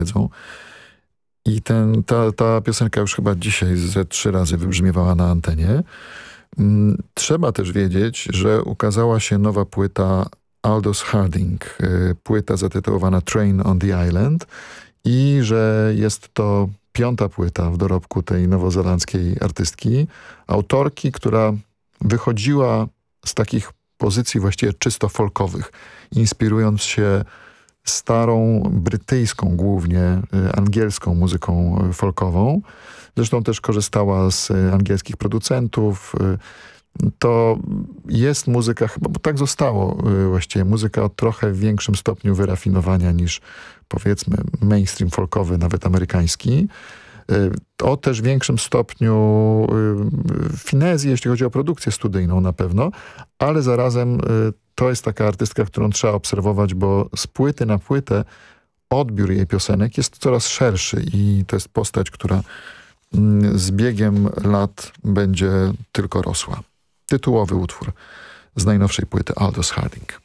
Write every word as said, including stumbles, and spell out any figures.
wiedzą. I ten, ta, ta piosenka już chyba dzisiaj ze trzy razy wybrzmiewała na antenie. Trzeba też wiedzieć, że ukazała się nowa płyta Aldous Harding, płyta zatytułowana Train on the Island i że jest to piąta płyta w dorobku tej nowozelandzkiej artystki, autorki, która wychodziła z takich pozycji właściwie czysto folkowych, inspirując się starą, brytyjską głównie, angielską muzyką folkową. Zresztą też korzystała z angielskich producentów. To jest muzyka, chyba, bo tak zostało właściwie, muzyka o trochę większym stopniu wyrafinowania niż, powiedzmy, mainstream folkowy, nawet amerykański. O też większym stopniu finezji, jeśli chodzi o produkcję studyjną na pewno, ale zarazem to jest taka artystka, którą trzeba obserwować, bo z płyty na płytę odbiór jej piosenek jest coraz szerszy i to jest postać, która z biegiem lat będzie tylko rosła. Tytułowy utwór z najnowszej płyty Aldous Harding.